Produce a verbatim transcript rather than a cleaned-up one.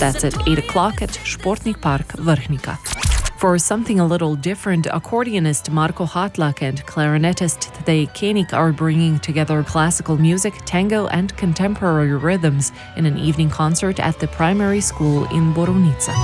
That's at eight o'clock at Sportnik Park Vrhnika. For something a little different, accordionist Marko Hatlak and clarinetist Tadej Koenig are bringing together classical music, tango and contemporary rhythms in an evening concert at the primary school in Borovnica.